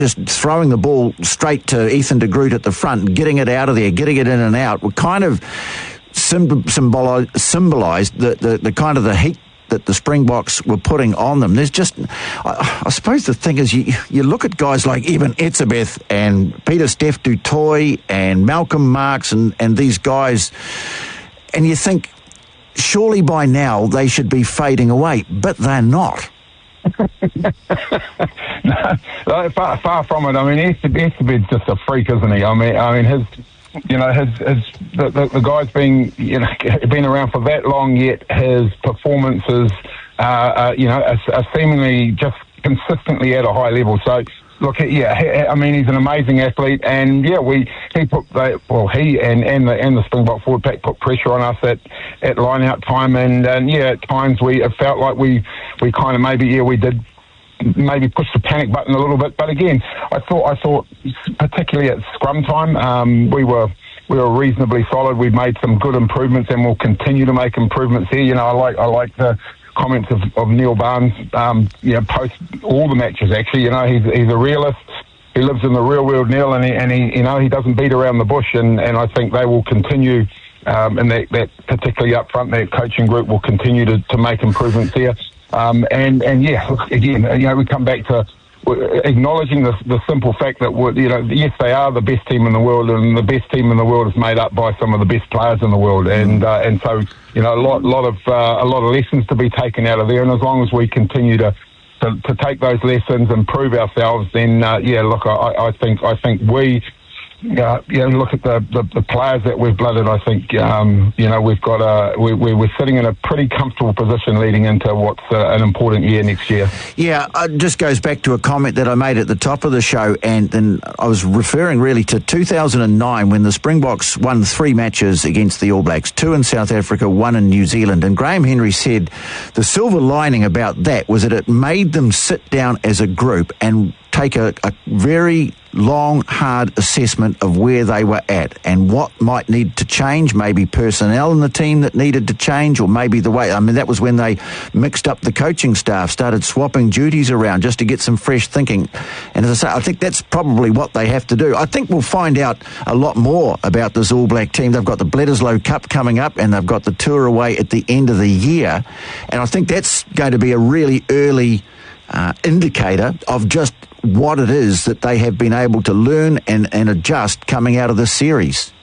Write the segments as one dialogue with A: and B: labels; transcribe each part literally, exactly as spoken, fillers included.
A: just throwing the ball straight to Ethan de Groot at the front, getting it out of there, getting it in and out, were kind of symbol- symbolised the, the, the kind of the heat that the Springboks were putting on them. There's just, I, I suppose the thing is, you, you look at guys like Eben Etzebeth and Peter Steph du Toit and Malcolm Marx and, and these guys, and you think, surely by now they should be fading away, but they're not.
B: No, far, far from it. I mean, Etzebeth's just a freak, isn't he? I mean, I mean, his, you know, his, his the, the, the guy's been, you know, been around for that long, yet his performances, uh, uh, you know, are, are seemingly just consistently at a high level. So, look, yeah, I mean, he's an amazing athlete, and yeah, we he put the, well, he and, and the and the Springbok forward pack put pressure on us at, at line out time, and, and yeah, at times we it felt like we we kind of maybe yeah we did maybe push the panic button a little bit, but again, I thought I thought particularly at scrum time, um, we were. We were reasonably solid. We've made some good improvements, and we'll continue to make improvements here. You know, I like I like the comments of, of Neil Barnes, um, you know, post all the matches. Actually, you know, he's he's a realist. He lives in the real world, Neil, and he, and he you know he doesn't beat around the bush. And, and I think they will continue, um, and that, that particularly up front, that coaching group will continue to, to make improvements here. Um, and and yeah, look, again, you know, we come back to acknowledging the, the simple fact that, you know, yes, they are the best team in the world, and the best team in the world is made up by some of the best players in the world, and uh, and so, you know, a lot lot of uh, a lot of lessons to be taken out of there, and as long as we continue to to, to take those lessons and prove ourselves, then uh, yeah, look, I, I think I think we. Uh, yeah, look at the, the, the players that we've blooded. I think um, you know we've got a we, we're sitting in a pretty comfortable position leading into what's uh, an important year next year.
A: Yeah, it just goes back to a comment that I made at the top of the show, and then I was referring really to two thousand nine when the Springboks won three matches against the All Blacks, two in South Africa, one in New Zealand, and Graham Henry said the silver lining about that was that it made them sit down as a group and take a, a very long, hard assessment of where they were at and what might need to change, maybe personnel in the team that needed to change, or maybe the way, I mean, that was when they mixed up the coaching staff, started swapping duties around just to get some fresh thinking. And as I say, I think that's probably what they have to do. I think we'll find out a lot more about this All Black team. They've got the Bledisloe Cup coming up, and they've got the tour away at the end of the year. And I think that's going to be a really early uh, indicator of just what it is that they have been able to learn and, and adjust coming out of this series.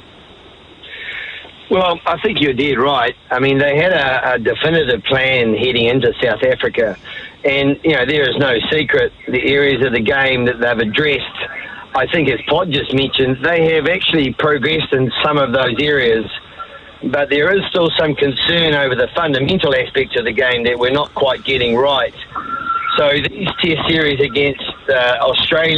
C: Well, I think you're dead right. I mean, they had a, a definitive plan heading into South Africa, and, you know, there is no secret the areas of the game that they've addressed. I think, as Pod just mentioned, they have actually progressed in some of those areas, but there is still some concern over the fundamental aspects of the game that we're not quite getting right. So these test series against uh, Australia